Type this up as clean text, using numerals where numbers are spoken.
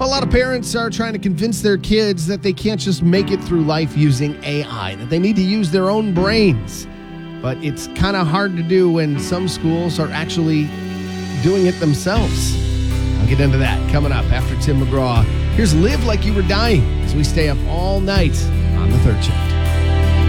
A lot of parents are trying to convince their kids that they can't just make it through life using AI, that they need to use their own brains. But it's kind of hard to do when some schools are actually doing it themselves. I'll get into that coming up after Tim McGraw. Here's Live Like You Were Dying as we stay up all night on The Third Shift.